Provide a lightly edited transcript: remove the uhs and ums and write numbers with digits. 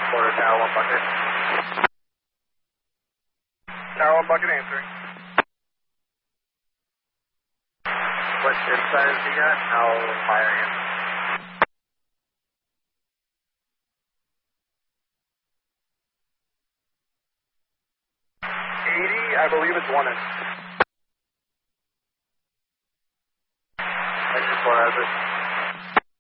Quarter Tower 1 Bucket. Tower 1 Bucket answering. What ship size you got? How high are you? 80, I believe it's 1 inch. Thank you for Hazard.